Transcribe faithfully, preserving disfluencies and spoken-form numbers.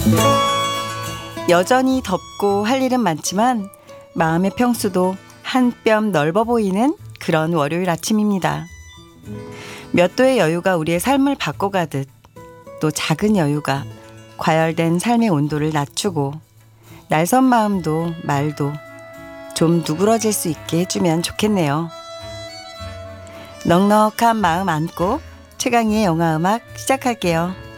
여전히 덥고 할 일은 많지만 마음의 평수도 한 뼘 넓어 보이는 그런 월요일 아침입니다. 몇 도의 여유가 우리의 삶을 바꿔가듯 또 작은 여유가 과열된 삶의 온도를 낮추고 날선 마음도 말도 좀 누그러질 수 있게 해주면 좋겠네요. 넉넉한 마음 안고 최강희의 영화음악 시작할게요.